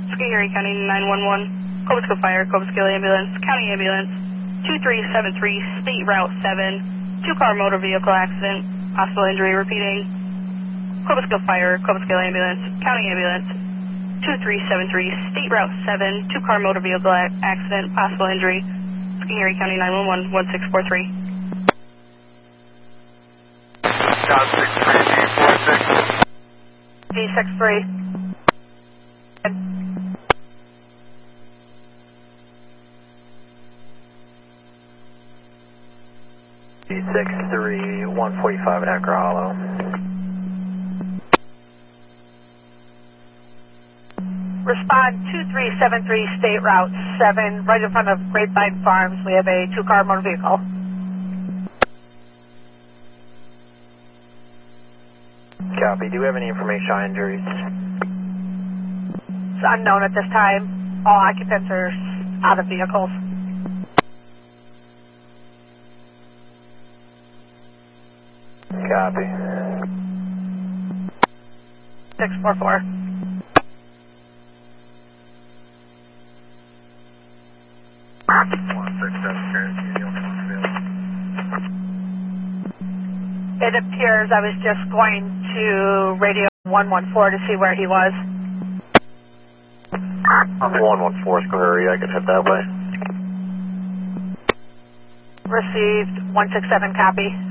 Schoharie County 911, Cobusco Fire, Cobusco Ambulance, County Ambulance, 2373, State Route 7, two-car motor vehicle accident, possible injury repeating. Cobusco Fire, Cobusco Ambulance, County Ambulance, 2373, State Route 7, two-car motor vehicle accident, possible injury. Schoharie County 911, 1643. Scott 63, V63. V63, 145 in Anchor Hollow. Respond 2373 State Route 7, right in front of Grapevine Farms. We have a two-car motor vehicle. Copy. Do you have any information on injuries? It's unknown at this time. All occupants are out of vehicles. Copy. 644. It appears I was just going to radio 114 to see where he was. I'm 114 Schoharie, I can head that way. Received 167, copy.